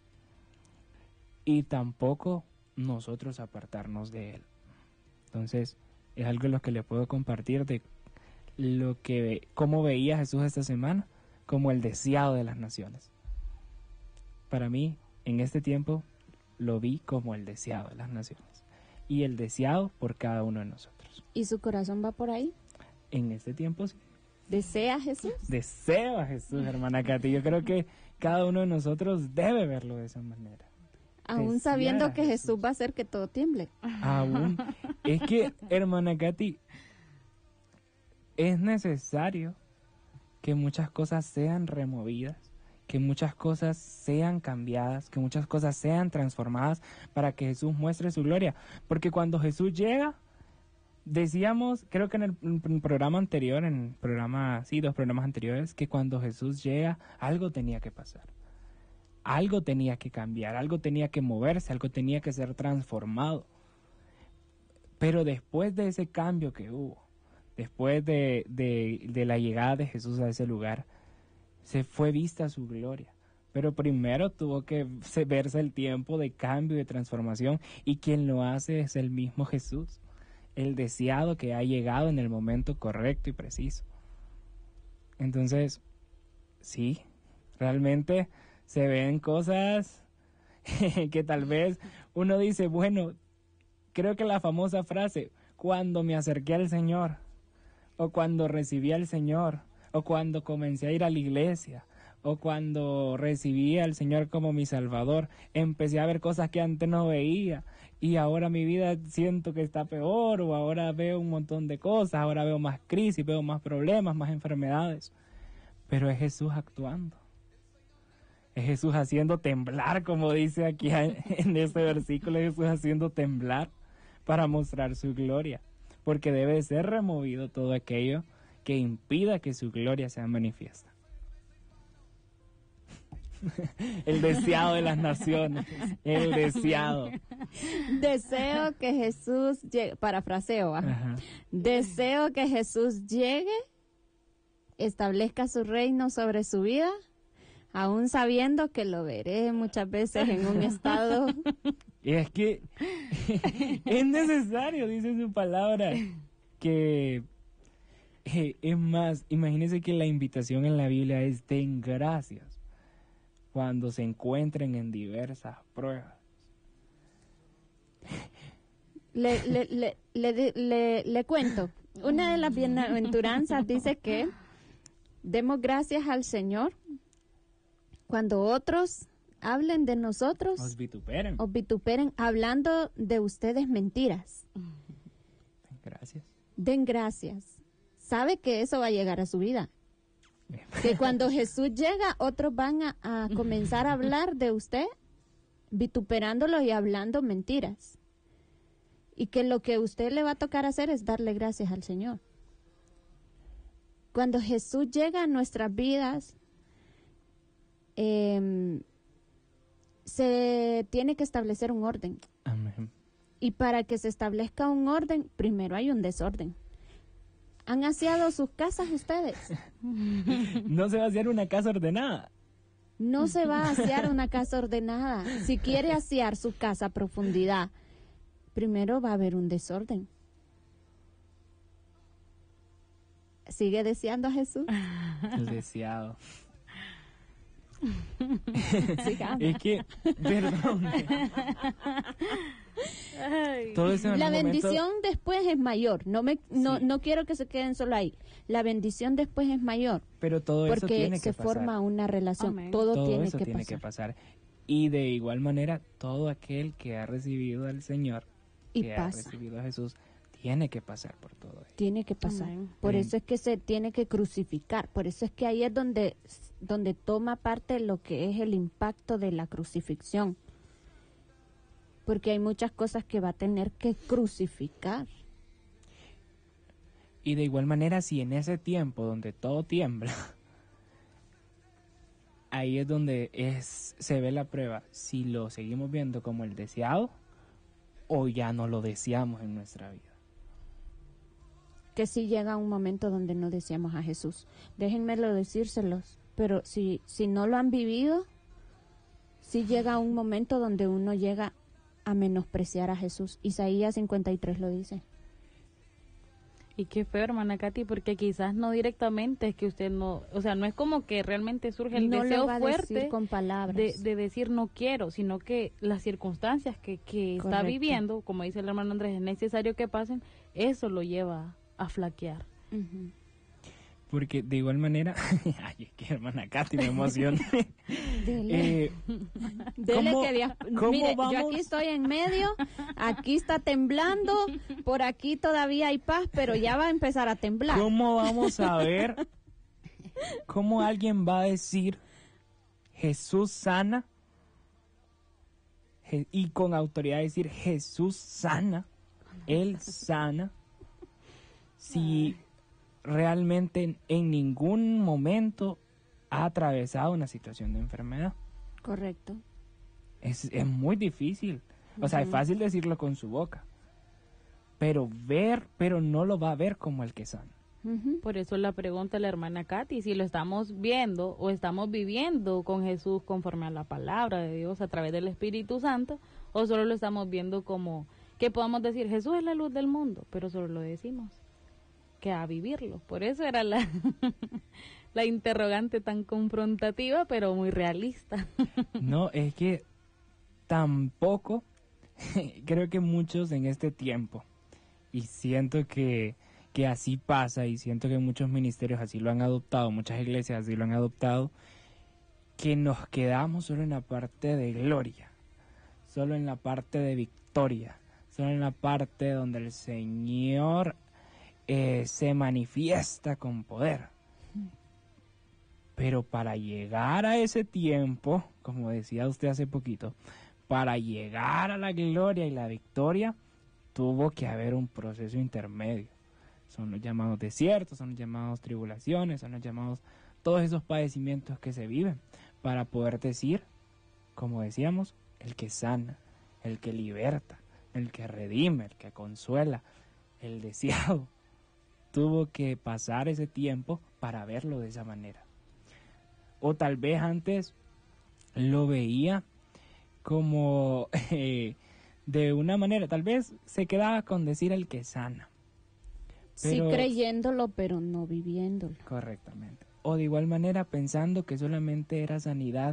Y tampoco nosotros apartarnos de Él. Entonces, es algo lo que le puedo compartir de lo que, cómo veía Jesús esta semana, como el deseado de las naciones. Para mí, en este tiempo, lo vi como el deseado de las naciones. Y el deseado por cada uno de nosotros. ¿Y su corazón va por ahí? En este tiempo, sí. ¿Desea a Jesús? Deseo a Jesús, hermana Katy. Yo creo que cada uno de nosotros debe verlo de esa manera. Aún Desear sabiendo a que Jesús. Jesús va a hacer que todo tiemble. Aún. Es que, hermana Katy, es necesario que muchas cosas sean removidas, que muchas cosas sean cambiadas, que muchas cosas sean transformadas para que Jesús muestre su gloria. Porque cuando Jesús llega, decíamos, creo que en el, en el programa anterior, en el programa, sí, dos programas anteriores, que cuando Jesús llega, algo tenía que pasar. Algo tenía que cambiar, algo tenía que moverse, algo tenía que ser transformado. Pero después de ese cambio que hubo, después de, de, de la llegada de Jesús a ese lugar, se fue vista su gloria. Pero primero tuvo que verse el tiempo de cambio y de transformación, y quien lo hace es el mismo Jesús, el deseado que ha llegado en el momento correcto y preciso. Entonces, sí, realmente se ven cosas que tal vez uno dice, bueno, creo que la famosa frase, cuando me acerqué al Señor, o cuando recibí al Señor, o cuando comencé a ir a la iglesia, o cuando recibí al Señor como mi Salvador, empecé a ver cosas que antes no veía, y ahora mi vida siento que está peor, o ahora veo un montón de cosas, ahora veo más crisis, veo más problemas, más enfermedades. Pero es Jesús actuando. Es Jesús haciendo temblar, como dice aquí en este versículo, es Jesús haciendo temblar para mostrar su gloria, porque debe ser removido todo aquello que impida que su gloria sea manifiesta. El deseado de las naciones, el deseado. Deseo que Jesús llegue, parafraseo, ¿ah? Deseo que Jesús llegue, establezca su reino sobre su vida, aún sabiendo que lo veré muchas veces en un estado. Y es que es necesario, dice su palabra, que eh, es más, imagínense que la invitación en la Biblia es den gracias cuando se encuentren en diversas pruebas. Le, le, le, le, le, le cuento, una de las bienaventuranzas dice que demos gracias al Señor cuando otros hablen de nosotros, Os vituperen. os vituperen, hablando de ustedes mentiras. Gracias. Den gracias. Sabe que eso va a llegar a su vida. Que cuando Jesús llega, otros van a, a comenzar a hablar de usted, vituperándolo y hablando mentiras. Y que lo que usted le va a tocar hacer es darle gracias al Señor. Cuando Jesús llega a nuestras vidas, eh, se tiene que establecer un orden. Amén. Y para que se establezca un orden, primero hay un desorden. ¿Han aseado sus casas ustedes? No se va a hacer una casa ordenada. No se va a asear una casa ordenada. Si quiere asear su casa a profundidad, primero va a haber un desorden. ¿Sigue deseando a Jesús? El deseado. Sigamos. Es que, perdón. Todo eso en La algún momento- bendición después es mayor. No me, no, Sí. no quiero que se queden solo ahí. La bendición después es mayor pero todo eso porque tiene se que pasar. forma una relación. Amén. Todo, Todo tiene, eso que, tiene pasar. que pasar. Y de igual manera, todo aquel que ha recibido al Señor, Y que pasa. ha recibido a Jesús, tiene que pasar por todo ello. Tiene que pasar. Amén. Por Sí. eso es que se tiene que crucificar. Por eso es que ahí es donde, donde toma parte lo que es el impacto de la crucifixión. Porque hay muchas cosas que va a tener que crucificar. Y de igual manera, si en ese tiempo donde todo tiembla, ahí es donde es, se ve la prueba, si lo seguimos viendo como el deseado o ya no lo deseamos en nuestra vida. Que sí llega un momento donde no deseamos a Jesús. Déjenmelo decírselos. Pero si, si no lo han vivido, sí llega un momento donde uno llega a menospreciar a Jesús. Isaías cincuenta y tres lo dice. Y qué feo, hermana Katy, porque quizás no directamente es que usted no, o sea, no es como que realmente surge el no deseo lo va a fuerte decir con palabras. de, de decir no quiero, sino que las circunstancias que, que está Correcto. viviendo, como dice el hermano Andrés, es necesario que pasen, eso lo lleva a flaquear. Ujú. Porque de igual manera, ay, es que hermana Katy me emociona. Dele. Eh, Dele ¿cómo- que dia- cómo Mire, vamos? yo aquí estoy en medio, aquí está temblando, por aquí todavía hay paz, pero ya va a empezar a temblar. ¿Cómo vamos a ver cómo alguien va a decir Jesús sana Je- y con autoridad decir Jesús sana, Él sana, si realmente en, en ningún momento ha atravesado una situación de enfermedad? Correcto. Es, es muy difícil. O sea, es fácil decirlo con su boca, pero ver, pero no lo va a ver como el que sana. Ujú. Por eso la pregunta a la hermana Katy, si lo estamos viendo o estamos viviendo con Jesús conforme a la palabra de Dios a través del Espíritu Santo, o solo lo estamos viendo como que podamos decir Jesús es la luz del mundo, pero solo lo decimos, que a vivirlo. Por eso era la, la interrogante tan confrontativa, pero muy realista. No, es que tampoco creo que muchos en este tiempo, y siento que, que así pasa, y siento que muchos ministerios así lo han adoptado, muchas iglesias así lo han adoptado, que nos quedamos solo en la parte de gloria, solo en la parte de victoria, solo en la parte donde el Señor eh, se manifiesta con poder. Pero para llegar a ese tiempo, como decía usted hace poquito, para llegar a la gloria y la victoria, tuvo que haber un proceso intermedio. Son los llamados desiertos, son los llamados tribulaciones, son los llamados todos esos padecimientos que se viven para poder decir, como decíamos, el que sana, el que liberta, el que redime, el que consuela, el deseado. Tuvo que pasar ese tiempo para verlo de esa manera. O tal vez antes lo veía como eh, de una manera, tal vez se quedaba con decir el que sana. Sí Pero- creyéndolo, pero no viviéndolo. Correctamente. O de igual manera pensando que solamente era sanidad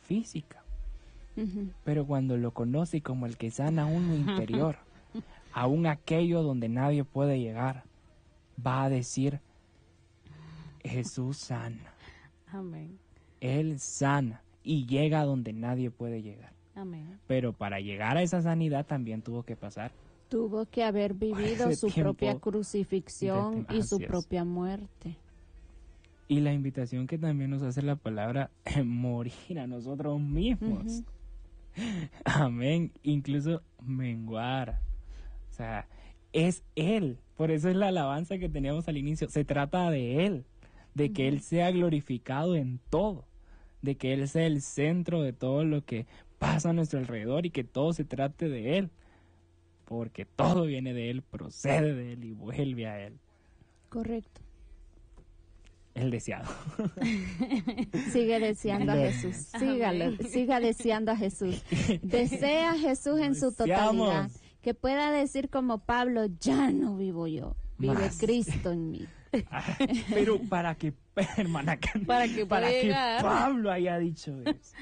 física. Ujú. Pero cuando lo conoce como el que sana aún lo interior, aún aquello donde nadie puede llegar, va a decir, Jesús sana. Amén. Él sana y llega a donde nadie puede llegar. Amén. Pero para llegar a esa sanidad también tuvo que pasar. Tuvo que haber vivido ese su tiempo propia crucifixión de- y su así es. propia muerte. Y la invitación que también nos hace la palabra, morir a nosotros mismos. Ujú. Amén. Incluso menguar. O sea, es Él. Por eso es la alabanza que teníamos al inicio. Se trata de Él. De que Él sea glorificado en todo. De que Él sea el centro de todo lo que pasa a nuestro alrededor y que todo se trate de Él. Porque todo viene de Él, procede de Él y vuelve a Él. Correcto. El deseado. Sigue deseando a Gloria. Jesús. Sígalo, siga deseando a Jesús. Desea a Jesús en su Deseamos. totalidad. Que pueda decir como Pablo, ya no vivo yo, vive Más. Cristo en mí. Pero para que, hermana, Para que para pueda que llegar. Pablo haya dicho eso.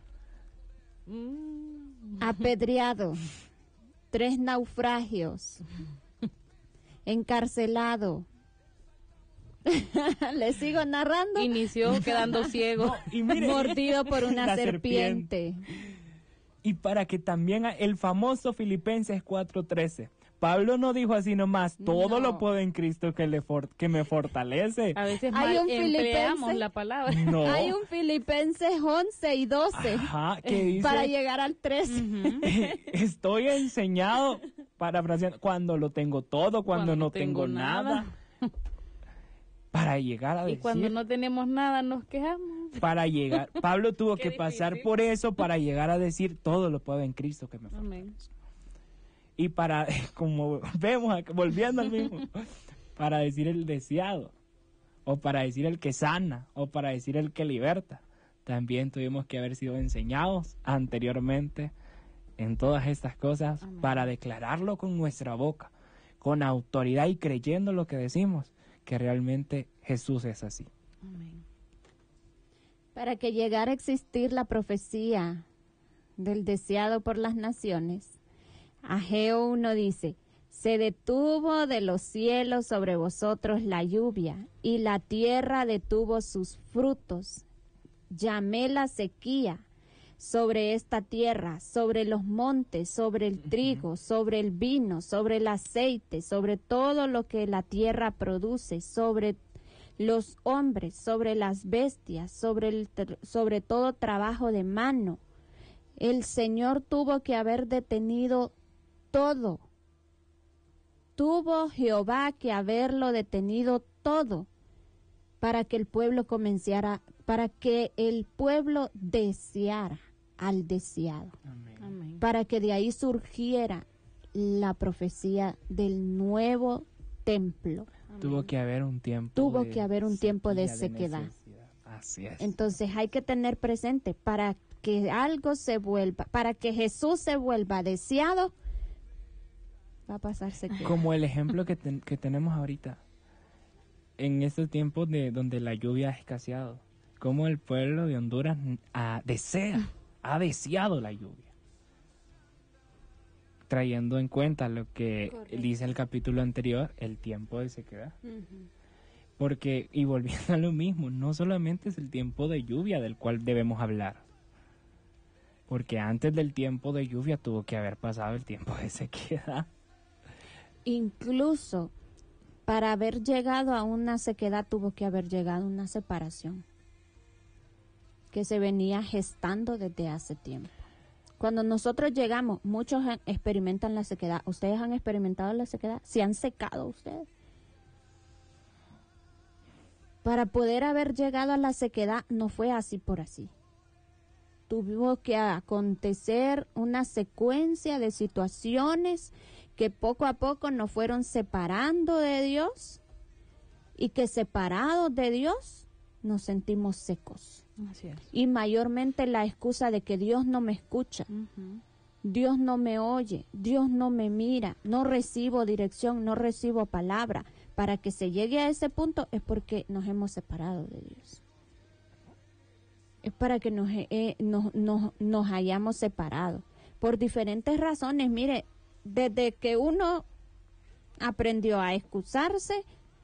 Mm. Apedreado, tres naufragios, encarcelado. Le sigo narrando. Inició quedando ciego. Y mire, Mordido por una la serpiente. Y para que también el famoso Filipenses cuatro trece. Pablo no dijo así nomás, todo No. lo puedo en Cristo que, le for- que me fortalece. A veces Hay mal un empleamos filipense- la palabra. No. Hay un Filipenses once y doce Ajá, que dice, para llegar al trece. Ujú. estoy enseñado, parafraseando, cuando lo tengo todo, cuando, no tengo, nada. Para llegar a Y decir, cuando no tenemos nada nos quejamos. para llegar, Pablo tuvo Qué que pasar difícil. por eso para llegar a decir, todo lo puedo en Cristo que me fortalece. Amén. Y para, como vemos, acá, volviendo al mismo, para decir el deseado, o para decir el que sana, o para decir el que liberta, también tuvimos que haber sido enseñados anteriormente en todas estas cosas Amén. para declararlo con nuestra boca, con autoridad y creyendo lo que decimos, que realmente Jesús es así. Amén. Para que llegara a existir la profecía del deseado por las naciones, Ageo uno dice, se detuvo de los cielos sobre vosotros la lluvia, y la tierra detuvo sus frutos. Llamé la sequía sobre esta tierra, sobre los montes, sobre el trigo, sobre el vino, sobre el aceite, sobre todo lo que la tierra produce, sobre los hombres, sobre las bestias, sobre, el, sobre todo trabajo de mano. El Señor tuvo que haber detenido todo. Tuvo Jehová que haberlo detenido todo para que el pueblo comenzara, para que el pueblo deseara al deseado, Amén. para que de ahí surgiera la profecía del nuevo templo. Tuvo que haber un tiempo. Tuvo de que haber un tiempo de sequía, sequedad. necesidad. Así es. Entonces hay que tener presente, para que algo se vuelva, para que Jesús se vuelva deseado, va a pasar sequedad. Como el ejemplo que, ten- que tenemos ahorita, en estos tiempos de donde la lluvia ha escaseado, como el pueblo de Honduras ah, desea, ha deseado la lluvia, trayendo en cuenta lo que Correcto. dice el capítulo anterior, el tiempo de sequedad. Porque, y volviendo a lo mismo, no solamente es el tiempo de lluvia del cual debemos hablar, porque antes del tiempo de lluvia tuvo que haber pasado el tiempo de sequedad. Incluso para haber llegado a una sequedad tuvo que haber llegado una separación que se venía gestando desde hace tiempo. Cuando nosotros llegamos, muchos han- experimentan la sequedad. ¿Ustedes han experimentado la sequedad? ¿Se han secado ustedes? Para poder haber llegado a la sequedad no fue así por así. Tuvo que acontecer una secuencia de situaciones que poco a poco nos fueron separando de Dios y que separados de Dios nos sentimos secos. Así es. Y mayormente la excusa de que Dios no me escucha, Ujú. Dios no me oye, Dios no me mira, no recibo dirección, no recibo palabra. Para que se llegue a ese punto es porque nos hemos separado de Dios. es para que nos, eh, nos, nos, nos hayamos separado. Por diferentes razones, mire, desde que uno aprendió a excusarse,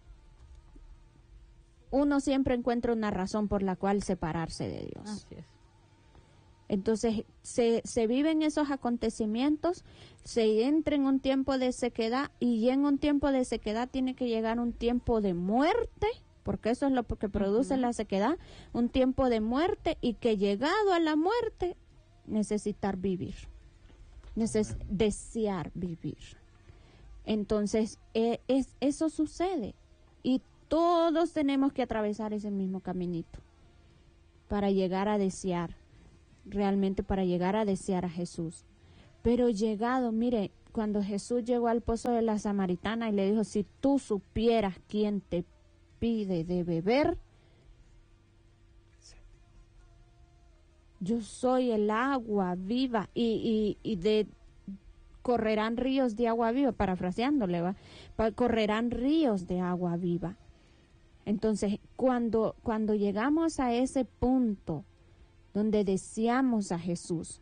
uno siempre encuentra una razón por la cual separarse de Dios. Así es. Entonces, se, se viven esos acontecimientos, se entra en un tiempo de sequedad, y en un tiempo de sequedad tiene que llegar un tiempo de muerte, porque eso es lo que produce uh-huh. la sequedad, un tiempo de muerte, y que llegado a la muerte, necesitar vivir, neces- desear vivir. Entonces, eh, es, eso sucede, y todos tenemos que atravesar ese mismo caminito para llegar a desear, realmente para llegar a desear a Jesús. Pero llegado, mire, cuando Jesús llegó al pozo de la Samaritana y le dijo, si tú supieras quién te pide de beber, yo soy el agua viva, y, y, y de correrán ríos de agua viva, parafraseándole, ¿va? Pa- correrán ríos de agua viva. Entonces, cuando, cuando llegamos a ese punto donde deseamos a Jesús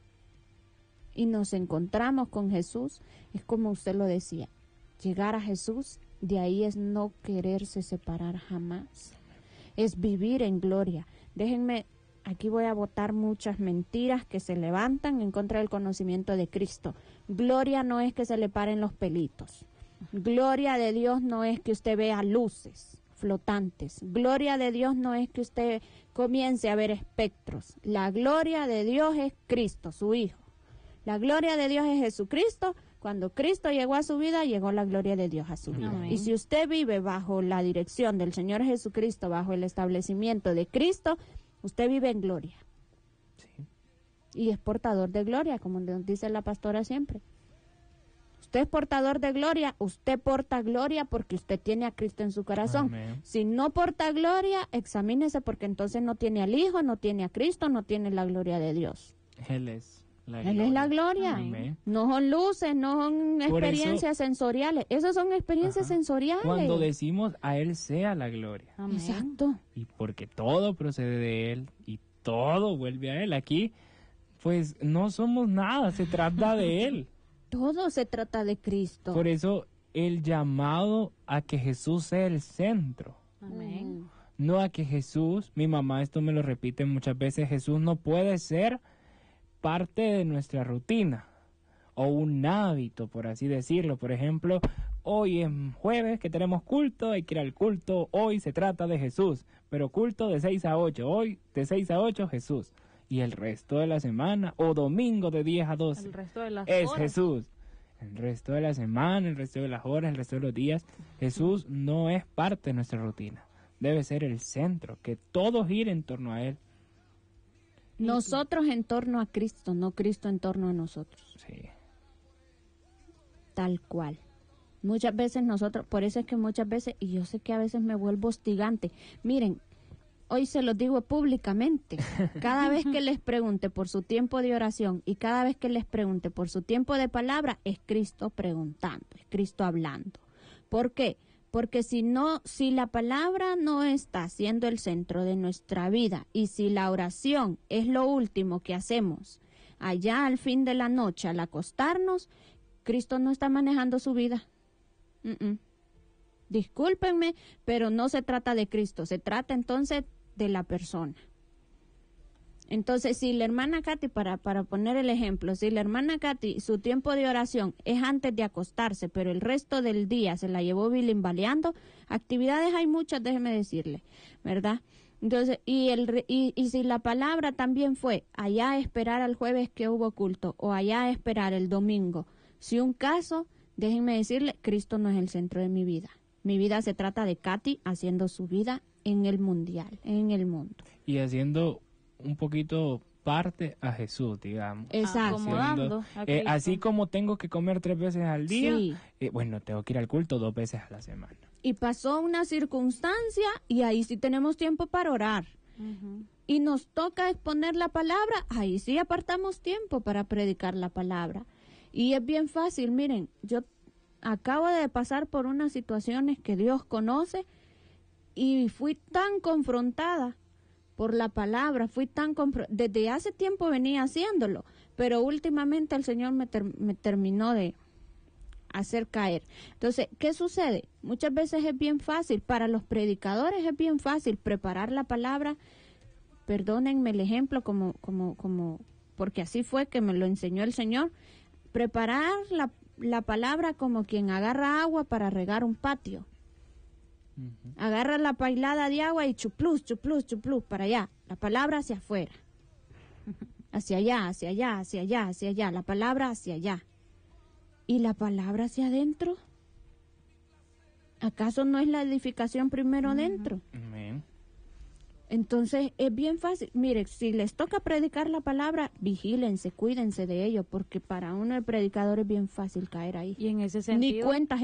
y nos encontramos con Jesús, es como usted lo decía, llegar a Jesús, de ahí es no quererse separar jamás, es vivir en gloria. Déjenme, aquí voy a botar muchas mentiras que se levantan en contra del conocimiento de Cristo. Gloria no es que se le paren los pelitos. Gloria de Dios no es que usted vea luces flotantes. Gloria de Dios no es que usted comience a ver espectros. La gloria de Dios es Cristo, su Hijo. La gloria de Dios es Jesucristo. Cuando Cristo llegó a su vida, llegó la gloria de Dios a su vida. Amén. Y si usted vive bajo la dirección del Señor Jesucristo, bajo el establecimiento de Cristo, usted vive en gloria. Sí. Y es portador de gloria, como nos dice la pastora siempre. Usted es portador de gloria, usted porta gloria porque usted tiene a Cristo en su corazón. Amén. Si no porta gloria, examínese, porque entonces no tiene al Hijo, no tiene a Cristo, no tiene la gloria de Dios. Él es la Él gloria. es la gloria. Amén. No son luces, no son Por experiencias eso, sensoriales. Esas son experiencias ajá, sensoriales. Cuando decimos a Él sea la gloria. Amén. Exacto. Y porque todo procede de Él y todo vuelve a Él. Aquí, pues no somos nada, se trata de Él. Todo se trata de Cristo. Por eso el llamado a que Jesús sea el centro. Amén. No a que Jesús, mi mamá esto me lo repite muchas veces, Jesús no puede ser parte de nuestra rutina o un hábito, por así decirlo. Por ejemplo, hoy es jueves que tenemos culto, hay que ir al culto, hoy se trata de Jesús, pero culto de seis a ocho, hoy de seis a ocho Jesús. Y el resto de la semana, o domingo de diez a doce, el resto de las es horas. Jesús. El resto de la semana, el resto de las horas, el resto de los días, Jesús no es parte de nuestra rutina. Debe ser el centro, que todo gire en torno a Él. Nosotros en torno a Cristo, no Cristo en torno a nosotros. Sí. Tal cual. Muchas veces nosotros, por eso es que muchas veces, y yo sé que a veces me vuelvo hostigante. Miren, hoy se los digo públicamente, cada vez que les pregunte por su tiempo de oración y cada vez que les pregunte por su tiempo de palabra, es Cristo preguntando, es Cristo hablando. ¿Por qué? Porque si no, si la palabra no está siendo el centro de nuestra vida y si la oración es lo último que hacemos allá al fin de la noche al acostarnos, Cristo no está manejando su vida. Mm-mm. Discúlpenme, pero no se trata de Cristo, se trata entonces de la persona. Entonces, si la hermana Katy, para, para poner el ejemplo, si la hermana Katy, su tiempo de oración es antes de acostarse, pero el resto del día se la llevó bilimbaleando, actividades hay muchas, déjeme decirle, ¿verdad? Entonces, y, el, y, y si la palabra también fue allá a esperar al jueves que hubo culto, o allá a esperar el domingo, si un caso, déjenme decirle, Cristo no es el centro de mi vida. Mi vida se trata de Katy haciendo su vida en el mundial, en el mundo. Y haciendo un poquito parte a Jesús, digamos. Exacto. Acomodando a Eh, Cristo. así como tengo que comer tres veces al día, Sí. eh, bueno, tengo que ir al culto dos veces a la semana. Y pasó una circunstancia y ahí sí tenemos tiempo para orar. Ujú. Y nos toca exponer la palabra, ahí sí apartamos tiempo para predicar la palabra. Y es bien fácil, miren, yo acabo de pasar por unas situaciones que Dios conoce y fui tan confrontada por la palabra, fui tan compro desde hace tiempo venía haciéndolo, pero últimamente el Señor me, ter me terminó de hacer caer. Entonces, ¿qué sucede? Muchas veces es bien fácil, para los predicadores es bien fácil preparar la palabra, perdónenme el ejemplo, como, como, como, porque así fue que me lo enseñó el Señor, preparar la, la palabra como quien agarra agua para regar un patio. Uh-huh. Agarra la pailada de agua y chuplus, chuplus, chuplus, para allá, la palabra hacia afuera, hacia allá, hacia allá, hacia allá, hacia allá, la palabra hacia allá. ¿Y la palabra hacia adentro? ¿Acaso no es la edificación primero uh-huh. dentro? Amén. Entonces es bien fácil. Mire, si les toca predicar la palabra, vigílense, cuídense de ello, porque para uno el predicador es bien fácil caer ahí. Y en ese sentido, ni cuenta